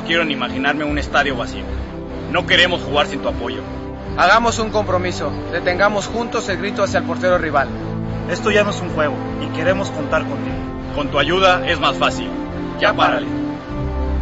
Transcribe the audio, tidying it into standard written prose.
quiero ni imaginarme un estadio vacío. No queremos jugar sin tu apoyo. Hagamos un compromiso. Detengamos juntos el grito hacia el portero rival. Esto ya no es un juego y queremos contar contigo. Con tu ayuda es más fácil. Ya párale.